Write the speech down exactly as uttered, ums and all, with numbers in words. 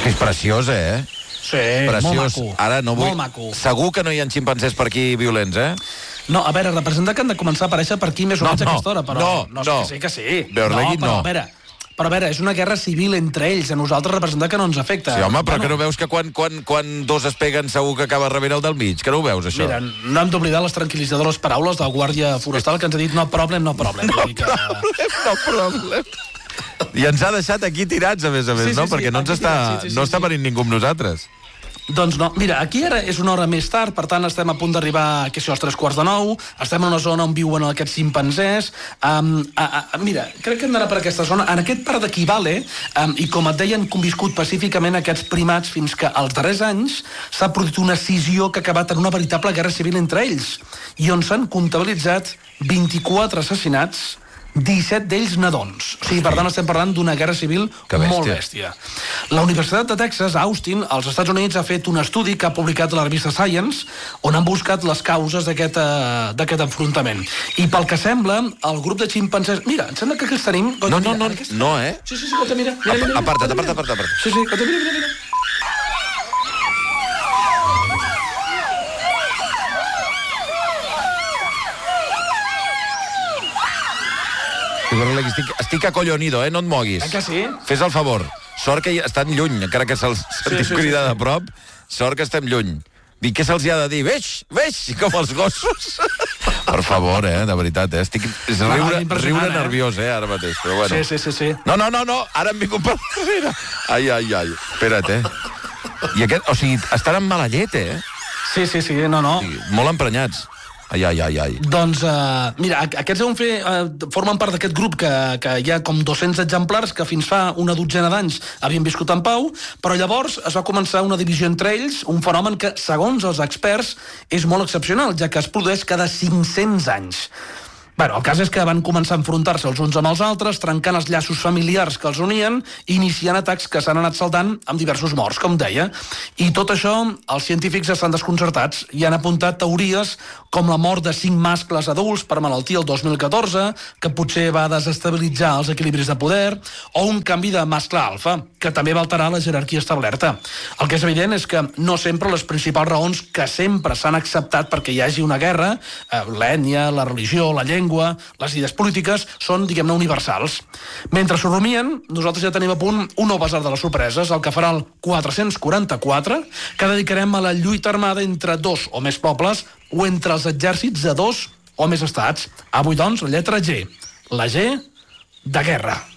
que és preciós, eh? Sí, preciós. molt maco. Ara no vull... Molt maco. Segur que no hi ha ximpanzés per aquí violents, eh? No, a veure, representa que han de començar a aparèixer per aquí més o No, menys a no, aquesta hora, però... no, no, no. Que sí, que sí. Beorlegui, no. Però, no. a veure, però a veure, és una guerra civil entre ells. A nosaltres representa que no ens afecta. Sí, home, però bueno, que no veus que quan, quan, quan dos es peguen segur que acaba rebent el del mig? Que no ho veus, això? Mira, no hem d'oblidar les tranquil·litzadores paraules del guàrdia forestal que ens ha dit no problem, no problem. No Vull dir que... problem, no problem. I ens ha deixat aquí tirats, a més a més, Sí, sí, no? sí, Perquè no ens aquí està, tirats, sí, sí, no sí, està sí. venint ningú amb nosaltres. Doncs no, mira, aquí ara és una hora més tard, per tant estem a punt d'arribar, que això, als tres quarts de nou, estem en una zona on viuen aquests ximpanzés, um, a, a, mira, crec que hem d'anar per aquesta zona, en aquest parc d'aquí Vale, um, i com et deien, conviscut pacíficament aquests primats fins que als darrers anys s'ha produït una escissió que ha acabat en una veritable guerra civil entre ells, i on s'han comptabilitzat vint-i-quatre assassinats, disset d'ells nadons. O sigui, per tant, estem parlant d'una guerra civil molt bèstia. La Universitat de Texas, a Austin, als Estats Units, ha fet un estudi que ha publicat a la revista Science, on han buscat les causes d'aquest uh, d'aquest enfrontament. I pel que sembla, el grup de ximpanzés... Mira, em sembla que aquí els tenim... No, no, no, no, eh? Sí, sí, sí, Cota, mira. mira, mira, mira aparta't, Cota, mira. aparta't, aparta't. Sí, sí, Cota, mira, mira, mira. Estic, estic acollonido, eh? No et moguis. Eh que sí? Fes el favor. Sort que estan lluny, encara que se'ls sentim sí, sí, cridar sí. de prop. Sort que estem lluny. Dic, què se'ls ha de dir? Veix, veix, com els gossos. Per favor, eh? De veritat, eh? Estic... És No, riure, impressionant, riure eh? nerviós, eh? Ara mateix, però bueno. Sí, sí, sí, sí. No, no, no, no, ara em vinc un per darrere. Ai, ai, ai. Espera't, eh? I aquest, o sigui, estan amb mala llet, eh? Sí, sí, sí, no, no. Sí, molt emprenyats. Ai, ai, ai, ai. Doncs, uh, mira, aquests deuen fer, uh, formen part d'aquest grup que, que hi ha com dos-cents exemplars que fins fa una dotzena d'anys havien viscut en pau, però llavors es va començar una divisió entre ells, un fenomen que, segons els experts, és molt excepcional, ja que es produeix cada cinc-cents anys. Bueno, el cas és que van començar a enfrontar-se els uns amb els altres, trencant els llaços familiars que els unien, iniciant atacs que s'han anat saldant amb diversos morts, com deia. I tot això, els científics estan desconcertats i han apuntat teories com la mort de cinc mascles adults per malaltia el dos mil catorze, que potser va desestabilitzar els equilibris de poder, o un canvi de mascle alfa, que també va alterar la jerarquia establerta. El que és evident és que no sempre les principals raons que sempre s'han acceptat perquè hi hagi una guerra, eh, l'ètnia, la religió, la llengua, les idees polítiques, són, diguem-ne, universals. Mentre s'ho rumien, nosaltres ja tenim a punt un nou basar de les sorpreses, el que farà el quatre-cents quaranta-quatre, que dedicarem a la lluita armada entre dos o més pobles o entre els exèrcits de dos o més estats. Avui, doncs, la lletra G. La G de guerra.